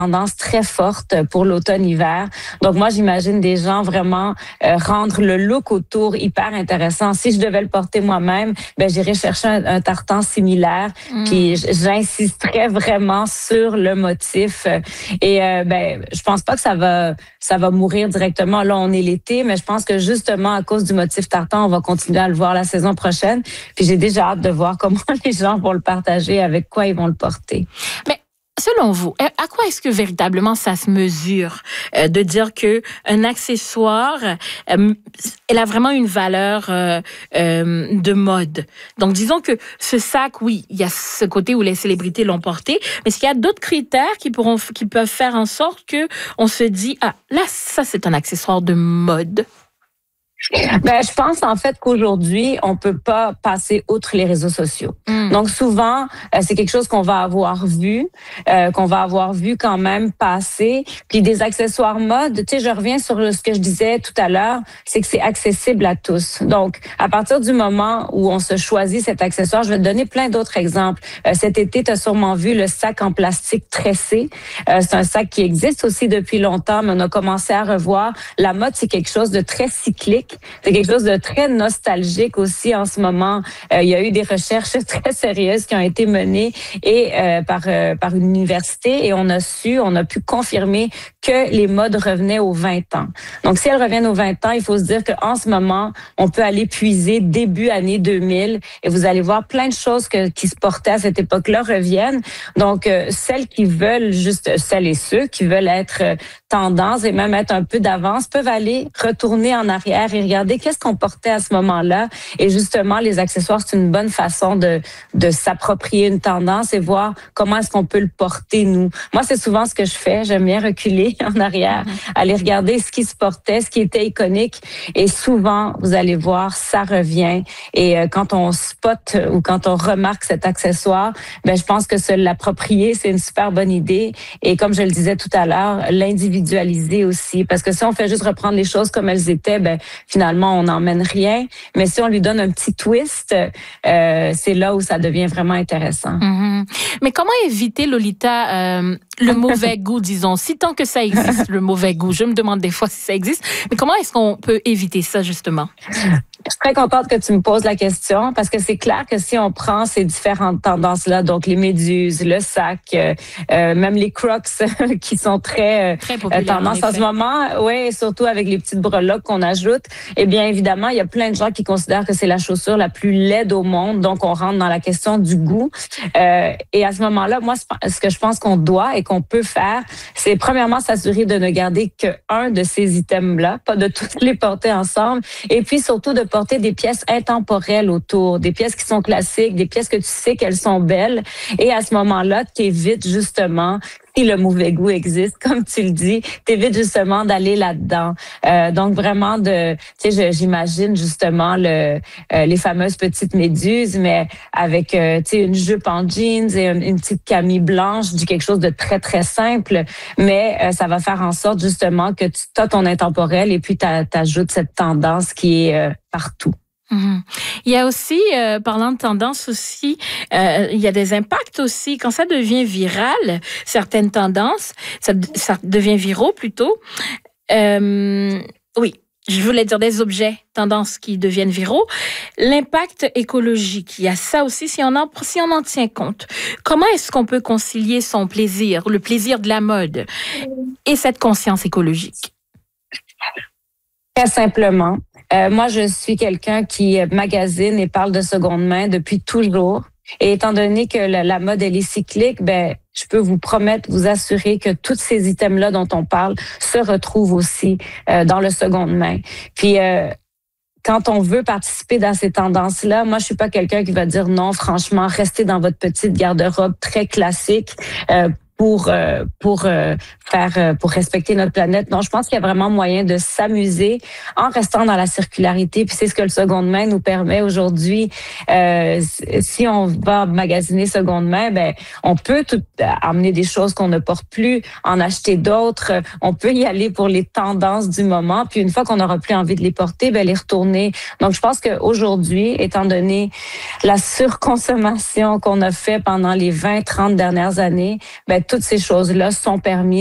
tendance très forte pour l'automne-hiver. Donc moi, j'imagine des gens vraiment rendre le look autour hyper intéressant. Si je devais le porter moi-même, j'irais chercher un tartan similaire. Puis j'insisterais vraiment sur le motif. Et je pense pas que ça va mourir directement. Là, on est l'été, mais je pense que justement à cause du motif tartan, on va continuer à le voir la saison prochaine. Puis j'ai déjà hâte de voir comment les gens vont le partager, avec quoi ils vont le porter. Mais selon vous, à quoi est-ce que véritablement ça se mesure de dire que un accessoire, elle a vraiment une valeur de mode? Donc, disons que ce sac, oui, il y a ce côté où les célébrités l'ont porté, mais est-ce qu'il y a d'autres critères qui peuvent faire en sorte que on se dit, ah, là, ça, c'est un accessoire de mode? Je pense en fait qu'aujourd'hui, on peut pas passer outre les réseaux sociaux. Donc souvent, c'est quelque chose qu'on va avoir vu quand même passer. Puis des accessoires mode, tu sais, je reviens sur ce que je disais tout à l'heure, c'est que c'est accessible à tous. Donc à partir du moment où on se choisit cet accessoire, je vais te donner plein d'autres exemples. Cet été, tu as sûrement vu le sac en plastique tressé. C'est un sac qui existe aussi depuis longtemps, mais on a commencé à revoir. La mode, c'est quelque chose de très cyclique. C'est quelque chose de très nostalgique aussi en ce moment. Il y a eu des recherches très sérieuses qui ont été menées par une université et on a pu confirmer que les modes revenaient aux 20 ans. Donc, si elles reviennent aux 20 ans, il faut se dire qu'en ce moment, on peut aller puiser début année 2000 et vous allez voir plein de choses qui se portaient à cette époque-là reviennent. Donc, celles et ceux qui veulent être tendance et même être un peu d'avance peuvent aller retourner en arrière et regarder qu'est-ce qu'on portait à ce moment-là. Et justement, les accessoires, c'est une bonne façon de s'approprier une tendance et voir comment est-ce qu'on peut le porter, nous. Moi, c'est souvent ce que je fais. J'aime bien reculer en arrière, aller regarder ce qui se portait, ce qui était iconique. Et souvent, vous allez voir, ça revient. Et quand on spot ou quand on remarque cet accessoire, je pense que se l'approprier, c'est une super bonne idée. Et comme je le disais tout à l'heure, l'individualiser aussi. Parce que si on fait juste reprendre les choses comme elles étaient, finalement, on n'emmène rien. Mais si on lui donne un petit twist, c'est là où ça devient vraiment intéressant. Mais comment éviter, Lolita, le mauvais goût, disons, si tant que ça existe, le mauvais goût? Je me demande des fois si ça existe. Mais comment est-ce qu'on peut éviter ça, justement? Je suis très contente que tu me poses la question parce que c'est clair que si on prend ces différentes tendances-là, donc les méduses, le sac, même les crocs qui sont très tendance en ce moment, et surtout avec les petites breloques qu'on ajoute, eh bien évidemment, il y a plein de gens qui considèrent que c'est la chaussure la plus laide au monde, donc on rentre dans la question du goût. Et à ce moment-là, moi, ce que je pense qu'on doit et qu'on peut faire, c'est premièrement s'assurer de ne garder qu'un de ces items-là, pas de tous les porter ensemble, et puis surtout de porter des pièces intemporelles autour, des pièces qui sont classiques, des pièces que tu sais qu'elles sont belles. Et à ce moment-là, tu évites justement, si le mauvais goût existe, comme tu le dis, t'évites justement d'aller là-dedans. Donc vraiment j'imagine justement les fameuses petites méduses, mais avec une jupe en jeans et une petite camille blanche, je dis quelque chose de très très simple, mais ça va faire en sorte justement que tu as ton intemporel et puis t'ajoutes cette tendance qui est partout. Il y a aussi, parlant de tendance aussi, il y a des impacts aussi. Quand ça devient viral, certaines tendances, ça devient viraux plutôt. Oui, je voulais dire des objets, tendances qui deviennent viraux. L'impact écologique, il y a ça aussi, si on en tient compte. Comment est-ce qu'on peut concilier son plaisir, le plaisir de la mode, et cette conscience écologique? Très simplement. Moi, je suis quelqu'un qui magasine et parle de seconde main depuis toujours. Et étant donné que la mode, elle est cyclique, je peux vous promettre, vous assurer que tous ces items-là dont on parle se retrouvent aussi dans le seconde main. Puis, quand on veut participer dans ces tendances-là, moi, je suis pas quelqu'un qui va dire non, franchement, restez dans votre petite garde-robe très classique. Pour respecter notre planète. Non, je pense qu'il y a vraiment moyen de s'amuser en restant dans la circularité. Puis c'est ce que le seconde main nous permet aujourd'hui. Si on va magasiner seconde main, on peut amener des choses qu'on ne porte plus, en acheter d'autres. On peut y aller pour les tendances du moment. Puis une fois qu'on n'aura plus envie de les porter, les retourner. Donc je pense qu'aujourd'hui, étant donné la surconsommation qu'on a fait pendant les 20-30 dernières années, toutes ces choses-là sont permises